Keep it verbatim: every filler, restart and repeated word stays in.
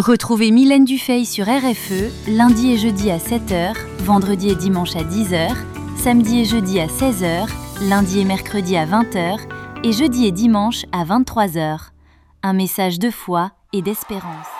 Retrouvez Mylène Dufay sur R F E, lundi et jeudi à sept heures, vendredi et dimanche à dix heures, samedi et jeudi à seize heures, lundi et mercredi à vingt heures et jeudi et dimanche à vingt-trois heures. Un message de foi et d'espérance.